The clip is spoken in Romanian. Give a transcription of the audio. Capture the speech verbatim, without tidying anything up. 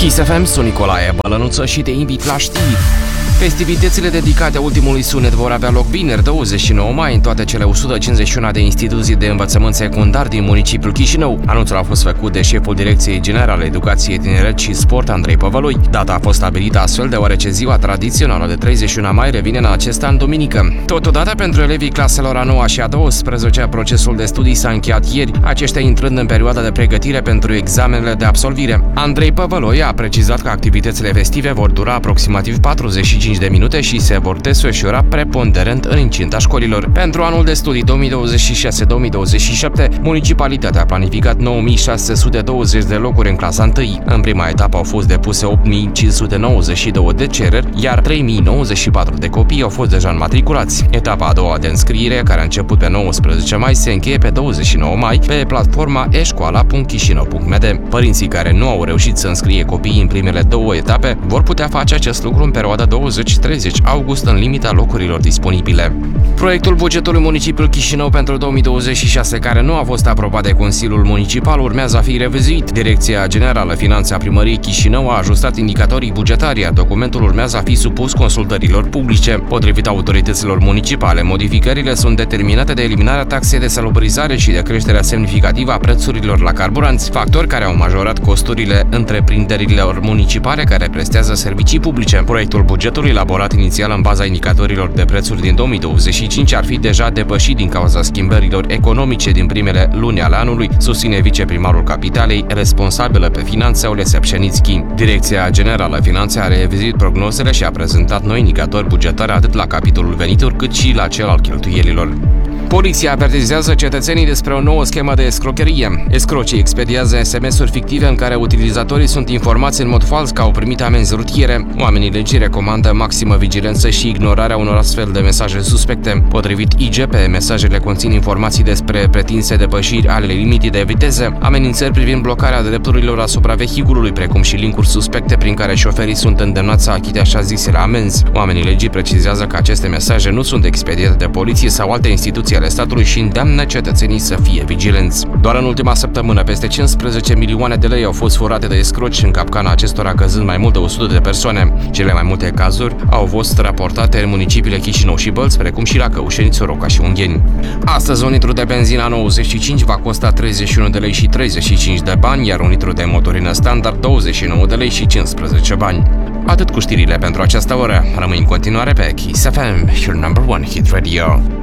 Kiss F M, sunt Nicolae Bălănuță și te invit la știri. Festivitățile dedicate ultimului sunet vor avea loc vineri, douăzeci și nouă mai, în toate cele o sută cincizeci și unu de instituții de învățământ secundar din municipiul Chișinău. Anunțul a fost făcut de șeful Direcției Generale Educație, Tineret și Sport, Andrei Păvăloi. Data a fost stabilită astfel deoarece ziua tradițională de treizeci și unu mai revine în acest an duminică. Totodată, pentru elevii claselor a noua și a douăsprezecea, procesul de studii s-a încheiat ieri, aceștia intrând în perioada de pregătire pentru examenele de absolvire. Andrei Păvăloi a precizat că activitățile festive vor dura aproximativ patruzeci și cinci de minute și se vor desfășura preponderent în incinta școlilor. Pentru anul de studii două mii douăzeci și șase două mii douăzeci și șapte, municipalitatea a planificat nouă mii șase sute douăzeci de locuri în clasa unu. În prima etapă au fost depuse opt mii cinci sute nouăzeci și doi de cereri, iar trei mii nouăzeci și patru de copii au fost deja înmatriculați. Etapa a doua de înscriere, care a început pe nouăsprezece mai, se încheie pe douăzeci și nouă mai pe platforma e școala punct chișinău punct m d. Părinții care nu au reușit să înscrie copiii în primele două etape vor putea face acest lucru în perioada douăzeci treizeci august în limita locurilor disponibile. Proiectul bugetului municipiul Chișinău pentru două mii douăzeci și șase, care nu a fost aprobat de Consiliul Municipal, urmează a fi revizuit. Direcția Generală Finanțe a Primăriei Chișinău a ajustat indicatorii bugetari, iar documentul urmează a fi supus consultărilor publice. Potrivit autorităților municipale, modificările sunt determinate de eliminarea taxei de salubrizare și de creșterea semnificativă a prețurilor la carburanți, factori care au majorat costurile întreprinderilor municipale care prestează servicii publice. Proiectul bugetului elaborat inițial în baza indicatorilor de prețuri din două mii douăzeci și cinci ar fi deja depășit din cauza schimbărilor economice din primele luni ale anului, susține viceprimarul Capitalei, responsabilă pe finanțe, Olesea Pșenițchi. Direcția Generală Finanțe a revizuit prognozele și a prezentat noi indicatori bugetari atât la capitolul venituri cât și la cel al cheltuielilor. Poliția avertizează cetățenii despre o nouă schemă de escrocherie. Escrocii expediază S M S-uri fictive în care utilizatorii sunt informați în mod fals că au primit amenzi rutiere. Oamenii legii recomandă maximă vigilență și ignorarea unor astfel de mesaje suspecte. Potrivit I G P, mesajele conțin informații despre pretinse depășiri ale limitei de viteză, amenințări privind blocarea drepturilor asupra vehiculului, precum și linkuri suspecte prin care șoferii sunt îndemnați să achite așa zisele amenzi. Oamenii legii precizează că aceste mesaje nu sunt expediate de poliție sau alte instituții ale statului și îndeamnă cetățenii să fie vigilenți. Doar în ultima săptămână, peste cincisprezece milioane de lei au fost furate de escroci, în capcana acestora căzând mai mult de o sută de persoane. Cele mai multe cazuri au fost raportate în municipiile Chișinău și Bălți, precum și la Căușeni, Soroca și Ungheni. Astăzi, un litru de benzină nouăzeci și cinci va costa treizeci și unu de lei și treizeci și cinci de bani, iar un litru de motorină standard douăzeci și nouă de lei și cincisprezece bani. Atât cu știrile pentru această oră. Rămâi în continuare pe Kiss F M, your number one hit radio.